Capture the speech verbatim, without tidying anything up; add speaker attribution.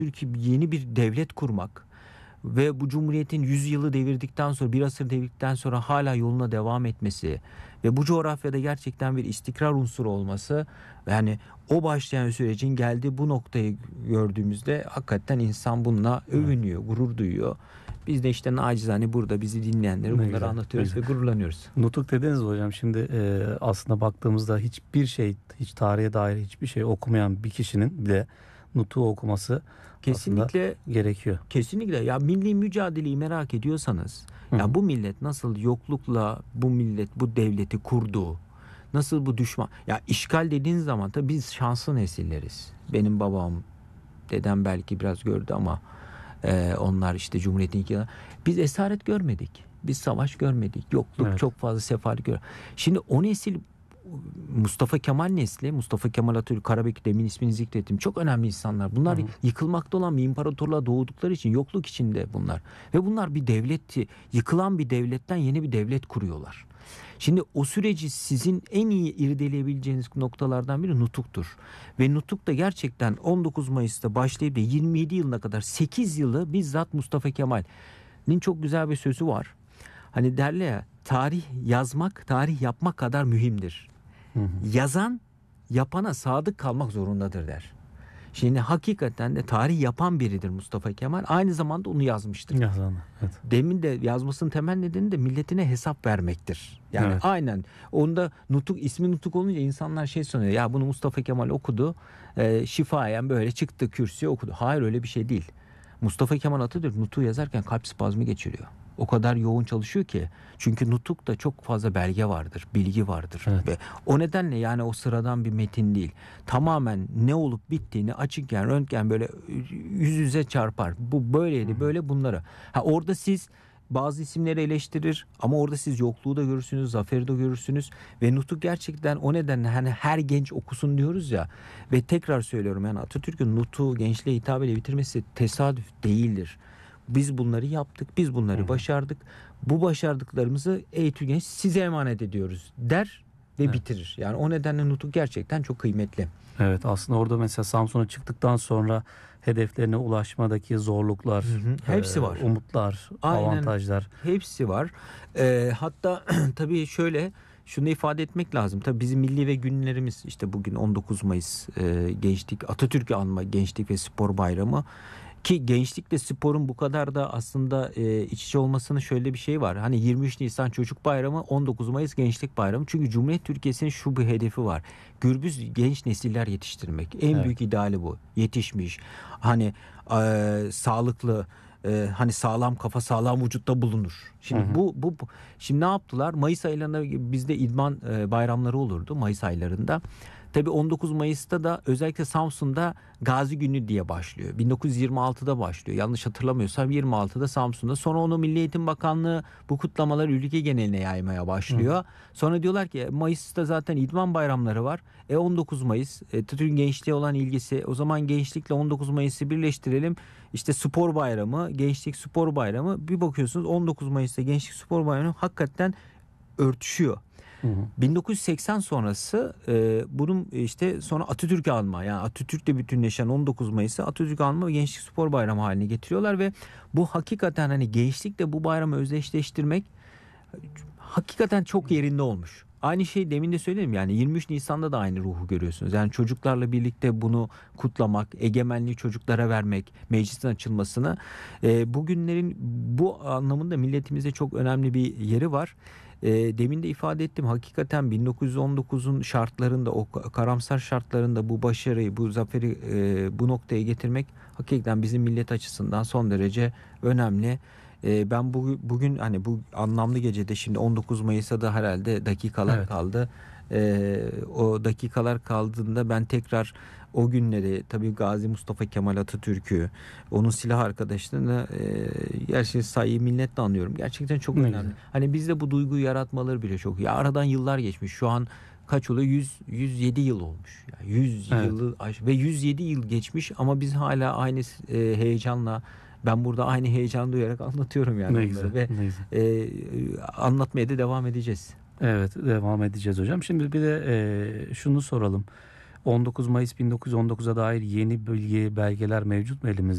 Speaker 1: Türkiye yeni bir devlet kurmak ve bu cumhuriyetin yüz yılı devirdikten sonra, bir asır devirdikten sonra hala yoluna devam etmesi ve bu coğrafyada gerçekten bir istikrar unsuru olması, yani o başlayan sürecin geldiği bu noktayı gördüğümüzde hakikaten insan bununla
Speaker 2: Evet.
Speaker 1: övünüyor, gurur duyuyor. Biz de işte nacizane burada bizi dinleyenlere
Speaker 2: Ne
Speaker 1: bunları
Speaker 2: güzel, ne
Speaker 1: anlatıyoruz
Speaker 2: güzel.
Speaker 1: ve gururlanıyoruz.
Speaker 2: Nutuk dediniz hocam. Şimdi e, aslında baktığımızda hiçbir şey, hiç tarihe dair hiçbir şey okumayan bir kişinin bile Nutuk'u okuması aslında
Speaker 1: Kesinlikle,
Speaker 2: gerekiyor.
Speaker 1: kesinlikle. Ya milli mücadeleyi merak ediyorsanız,
Speaker 2: Hı hı.
Speaker 1: ya bu millet nasıl yoklukla bu millet bu devleti kurdu, nasıl bu düşman, ya işgal dediğin zaman tabii biz şanslı nesilleriz. Benim babam, dedem belki biraz gördü ama e, onlar işte Cumhuriyet'in ilk yılları. Biz esaret görmedik. Biz savaş görmedik. Yokluk,
Speaker 2: Evet.
Speaker 1: çok fazla sefalet görmedik. Şimdi o nesil, Mustafa Kemal nesli, Mustafa Kemal Atatürk, Karabekir, demin ismini zikrettim. Çok önemli insanlar. Bunlar
Speaker 2: Hı hı.
Speaker 1: yıkılmakta olan bir imparatorluğa doğdukları için yokluk içinde bunlar. Ve bunlar bir devletti. Yıkılan bir devletten yeni bir devlet kuruyorlar. Şimdi o süreci sizin en iyi irdeleyebileceğiniz noktalardan biri Nutuk'tur. Ve Nutuk da gerçekten on dokuz Mayıs'ta başlayıp da yirmi yedi yılına kadar sekiz yılı bizzat Mustafa Kemal'in çok güzel bir sözü var. Hani derler ya, tarih yazmak, tarih yapmak kadar mühimdir.
Speaker 2: Hı hı.
Speaker 1: Yazan yapana sadık kalmak zorundadır der. Şimdi hakikaten de tarih yapan biridir Mustafa Kemal. Aynı zamanda onu yazmıştır.
Speaker 2: Yazan. Evet.
Speaker 1: Demin de yazmasının temel nedeni de milletine hesap vermektir. Yani
Speaker 2: Evet.
Speaker 1: aynen. Onda Nutuk, ismi Nutuk olunca insanlar şey sanıyor. Ya bunu Mustafa Kemal okudu. E, şifayen böyle çıktı kürsüye okudu. Hayır, öyle bir şey değil. Mustafa Kemal Atatürk Nutuk'u yazarken kalp spazmı geçiriyor. O kadar yoğun çalışıyor ki. Çünkü Nutuk'ta çok fazla belge vardır, bilgi vardır.
Speaker 2: Evet.
Speaker 1: Ve o nedenle yani o sıradan bir metin değil. Tamamen ne olup bittiğini açıkken, röntgen böyle yüz yüze çarpar. Bu böyleydi, böyle bunları. Ha, orada siz bazı isimleri eleştirir ama orada siz yokluğu da görürsünüz, zaferi de görürsünüz ve Nutuk gerçekten o nedenle hani her genç okusun diyoruz ya, ve tekrar söylüyorum, yani Atatürk'ün Nutuk'u gençliğe hitap ile bitirmesi tesadüf değildir. Biz bunları yaptık, biz bunları
Speaker 2: Hı hı.
Speaker 1: başardık. Bu başardıklarımızı ey Türk genç size emanet ediyoruz der ve
Speaker 2: Evet.
Speaker 1: bitirir. Yani o nedenle Nutuk gerçekten çok kıymetli.
Speaker 2: Evet, aslında orada mesela Samsun'a çıktıktan sonra hedeflerine ulaşmadaki zorluklar,
Speaker 1: Hı hı. Hepsi
Speaker 2: e,
Speaker 1: var.
Speaker 2: umutlar,
Speaker 1: Aynen,
Speaker 2: avantajlar.
Speaker 1: hepsi var. Ee, hatta tabii şöyle şunu ifade etmek lazım. Tabii bizim milli ve günlerimiz işte bugün on dokuz Mayıs, e, Gençlik Atatürk'ü anma Gençlik ve Spor Bayramı. Ki gençlikle sporun bu kadar da aslında e, iç içe olmasının şöyle bir şey var. Hani yirmi üç Nisan Çocuk Bayramı, on dokuz Mayıs Gençlik Bayramı. Çünkü Cumhuriyet Türkiye'sinin şu bir hedefi var. Gürbüz genç nesiller yetiştirmek. En
Speaker 2: Evet.
Speaker 1: büyük ideali bu. Yetişmiş, hani e, sağlıklı, e, hani sağlam kafa sağlam vücutta bulunur. Şimdi
Speaker 2: Hı hı.
Speaker 1: bu, bu bu şimdi ne yaptılar? Mayıs aylarında bizde idman e, bayramları olurdu Mayıs aylarında. Tabii on dokuz Mayıs'ta da özellikle Samsun'da Gazi Günü diye başlıyor. bin dokuz yüz yirmi altıda başlıyor. Yanlış hatırlamıyorsam yirmi altıda Samsun'da. Sonra onu Milli Eğitim Bakanlığı bu kutlamaları ülke geneline yaymaya başlıyor.
Speaker 2: Hı.
Speaker 1: Sonra diyorlar ki Mayıs'ta zaten idman bayramları var. E on dokuz Mayıs, e, Türk'ün gençliğe olan ilgisi. O zaman gençlikle on dokuz Mayıs'ı birleştirelim. İşte spor bayramı, gençlik spor bayramı. Bir bakıyorsunuz on dokuz Mayıs'ta gençlik spor bayramı hakikaten örtüşüyor.
Speaker 2: Hı hı.
Speaker 1: bin dokuz yüz seksen sonrası e, bunun işte sonra Atatürk alma, yani Atatürk'le bütünleşen on dokuz Mayıs'ı Atatürk alma ve Gençlik Spor Bayramı haline getiriyorlar ve bu hakikaten hani gençlikle bu bayramı özdeşleştirmek hakikaten çok yerinde olmuş. Aynı şey demin de söyledim, yani yirmi üç Nisan'da da aynı ruhu görüyorsunuz. Yani çocuklarla birlikte bunu kutlamak, egemenliği çocuklara vermek, meclisin açılmasını, e, bugünlerin bu anlamında milletimizde çok önemli bir yeri var. E, demin de ifade ettim, hakikaten bin dokuz yüz on dokuzun şartlarında, o karamsar şartlarında bu başarıyı, bu zaferi e, bu noktaya getirmek hakikaten bizim millet açısından son derece önemli. E, ben bu, bugün hani bu anlamlı gecede, şimdi on dokuz Mayıs'a da herhalde dakikalar
Speaker 2: Evet.
Speaker 1: kaldı. E, o dakikalar kaldığında ben tekrar o günleri, tabii Gazi Mustafa Kemal Atatürk'ü, onun silah arkadaşlarını e, gerçekten sayıyı minnetle anıyorum. Gerçekten çok
Speaker 2: Ne
Speaker 1: önemli.
Speaker 2: güzel.
Speaker 1: Hani bizde bu duyguyu yaratmaları bile çok iyi. Aradan yıllar geçmiş. Şu an kaç oluyor? yüz yüz yedi yıl olmuş. Yani yüz
Speaker 2: Evet.
Speaker 1: yılı aş- ve yüz yedi yıl geçmiş ama biz hala aynı e, heyecanla, ben burada aynı heyecan duyarak anlatıyorum yani
Speaker 2: Ne
Speaker 1: bunları
Speaker 2: güzel.
Speaker 1: ve
Speaker 2: Ne güzel.
Speaker 1: e, anlatmaya da devam edeceğiz.
Speaker 2: Evet, devam edeceğiz hocam. Şimdi bir de e, şunu soralım. on dokuz Mayıs bin dokuz yüz on dokuza dair yeni bilgi, belgeler mevcut mu elimizde?